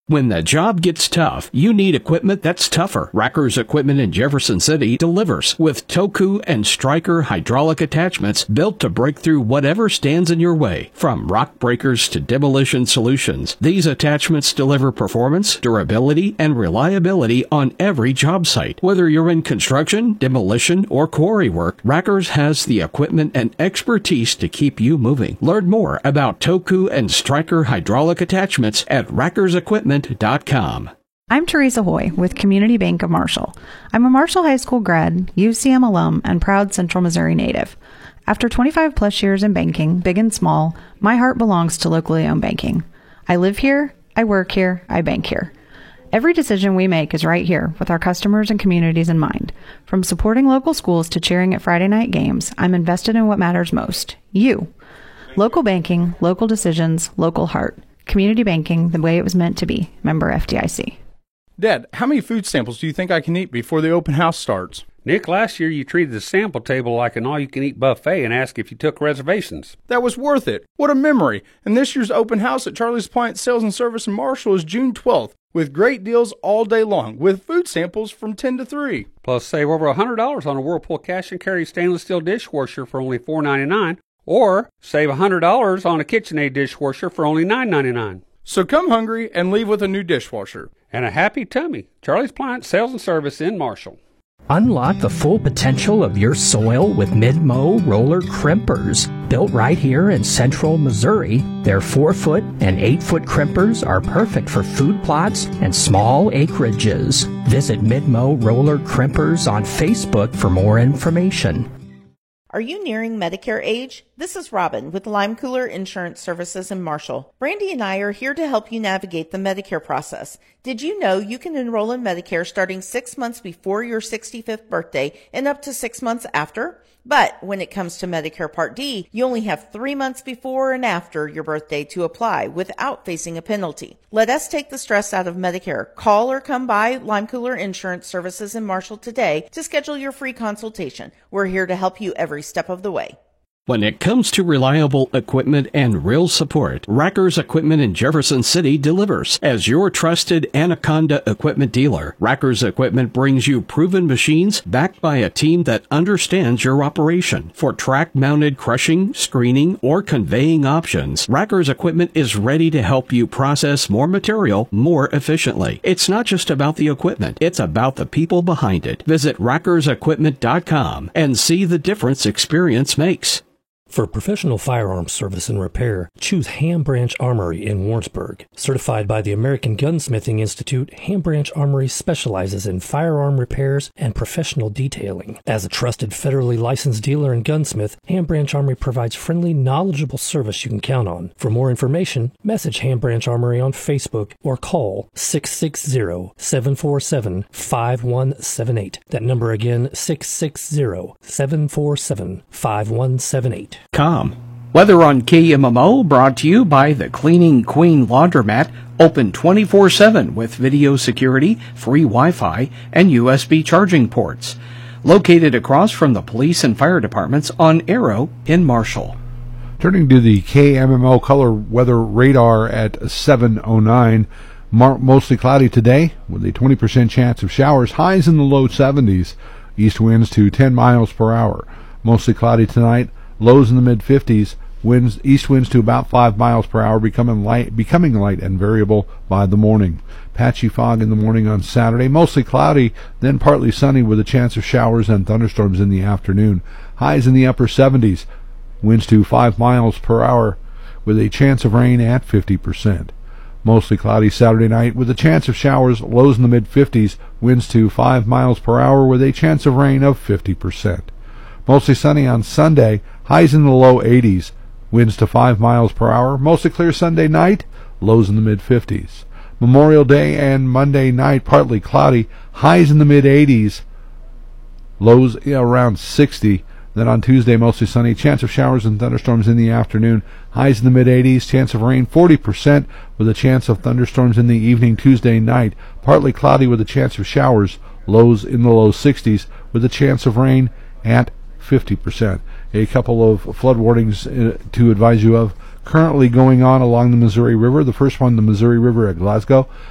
When the job gets tough, you need equipment that's tougher. Racker's Equipment in Jefferson City delivers with Toku and Striker hydraulic attachments built to break through whatever stands in your way. From rock breakers to demolition solutions, these attachments deliver performance, durability, and reliability on every job site. Whether you're in construction, demolition, or quarry work, Racker's has the equipment and expertise to keep you moving. Learn more about Toku and Striker hydraulic attachments at rackersequipment.com. I'm Teresa Hoy with Community Bank of Marshall. I'm a Marshall High School grad, UCM alum, and proud Central Missouri native. After 25 plus years in banking, big and small, my heart belongs to locally owned banking. I live here, I work here, I bank here. Every decision we make is right here with our customers and communities in mind. From supporting local schools to cheering at Friday night games, I'm invested in what matters most, you. Local banking, local decisions, local heart. Community banking the way it was meant to be. Member FDIC. Dad, how many food samples do you think I can eat before the open house starts? Nick, last year you treated the sample table like an all-you-can-eat buffet and asked if you took reservations. That was worth it. What a memory. And this year's open house at Charlie's Appliance Sales and Service in Marshall is June 12th, with great deals all day long, with food samples from 10 to 3. Plus, save over $100 on a Whirlpool cash and carry stainless steel dishwasher for only $4.99, or save $100 on a KitchenAid dishwasher for only $9.99. So come hungry and leave with a new dishwasher. And a happy tummy. Charlie's Appliance Sales and Service in Marshall. Unlock the full potential of your soil with Mid-Mow roller crimpers. Built right here in central Missouri, their 4-foot and 8-foot crimpers are perfect for food plots and small acreages. Visit Mid-Mow roller crimpers on Facebook for more information. Are you nearing Medicare age? This is Robin with Lime Cooler Insurance Services in Marshall. Brandy and I are here to help you navigate the Medicare process. Did you know you can enroll in Medicare starting 6 months before your 65th birthday and up to 6 months after? But when it comes to Medicare Part D, you only have 3 months before and after your birthday to apply without facing a penalty. Let us take the stress out of Medicare. Call or come by Lime Cooler Insurance Services in Marshall today to schedule your free consultation. We're here to help you every step of the way. When it comes to reliable equipment and real support, Racker's Equipment in Jefferson City delivers. As your trusted Anaconda equipment dealer, Racker's Equipment brings you proven machines backed by a team that understands your operation. For track-mounted crushing, screening, or conveying options, Racker's Equipment is ready to help you process more material more efficiently. It's not just about the equipment, it's about the people behind it. Visit rackersequipment.com and see the difference experience makes. For professional firearms service and repair, choose Ham Branch Armory in Warrensburg. Certified by the American Gunsmithing Institute, Ham Branch Armory specializes in firearm repairs and professional detailing. As a trusted federally licensed dealer and gunsmith, Ham Branch Armory provides friendly, knowledgeable service you can count on. For more information, message Ham Branch Armory on Facebook or call 660-747-5178. That number again, 660-747-5178. Weather on KMMO brought to you by the Cleaning Queen Laundromat, open 24/7 with video security, free Wi-Fi, and USB charging ports. Located across from the police and fire departments on Arrow in Marshall. Turning to the KMMO color weather radar at 7:09, mostly cloudy today with a 20% chance of showers, highs in the low 70s, east winds to 10 miles per hour. Mostly cloudy tonight, lows in the mid-50s, east winds to about 5 miles per hour, becoming light and variable by the morning. Patchy fog in the morning on Saturday, mostly cloudy, then partly sunny with a chance of showers and thunderstorms in the afternoon. Highs in the upper 70s, winds to 5 miles per hour with a chance of rain at 50%. Mostly cloudy Saturday night with a chance of showers, lows in the mid-50s, winds to 5 miles per hour with a chance of rain of 50%. Mostly sunny on Sunday, highs in the low 80s, winds to 5 miles per hour. Mostly clear Sunday night, lows in the mid-50s. Memorial Day and Monday night, partly cloudy, highs in the mid-80s, lows around 60. Then on Tuesday, mostly sunny, chance of showers and thunderstorms in the afternoon, highs in the mid-80s, chance of rain 40% with a chance of thunderstorms in the evening Tuesday night, partly cloudy with a chance of showers, lows in the low 60s with a chance of rain at 50%. A couple of flood warnings to advise you of currently going on along the Missouri River. The first one, the Missouri River at Glasgow.